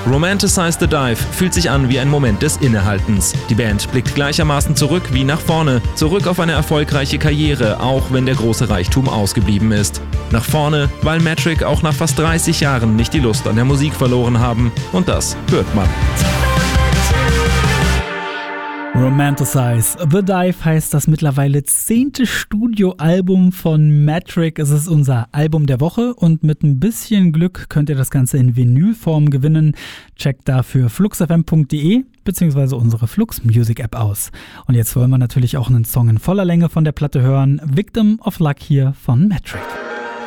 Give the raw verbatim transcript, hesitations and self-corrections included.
Romanticize the Dive fühlt sich an wie ein Moment des Innehaltens. Die Band blickt gleichermaßen zurück wie nach vorne, zurück auf eine erfolgreiche Karriere, auch wenn der große Reichtum ausgeblieben ist. Nach vorne, weil Metric auch nach fast dreißig Jahren nicht die Lust an der Musik verloren haben, und das hört man. Romanticize the Dive heißt das mittlerweile zehnte Studioalbum von Metric. Es ist unser Album der Woche und mit ein bisschen Glück könnt ihr das Ganze in Vinylform gewinnen. Checkt dafür flux f m punkt d e bzw. unsere Flux Music App aus. Und jetzt wollen wir natürlich auch einen Song in voller Länge von der Platte hören. Victim of Luck hier von Metric.